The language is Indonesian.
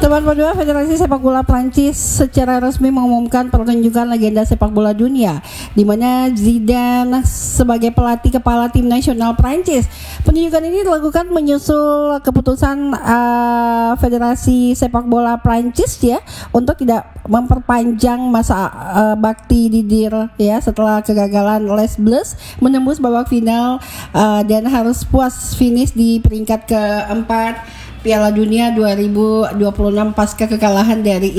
Teman kedua, Federasi Sepak Bola Prancis secara resmi mengumumkan pertunjukan legenda sepak bola dunia, di mana Zidane sebagai pelatih kepala tim nasional Prancis. Penunjukan ini dilakukan menyusul keputusan Federasi Sepak Bola Prancis ya untuk tidak memperpanjang masa bakti Didier ya setelah kegagalan Les Bleus menembus babak final dan harus puas finish di peringkat keempat Piala Dunia 2026 pasca kekalahan dari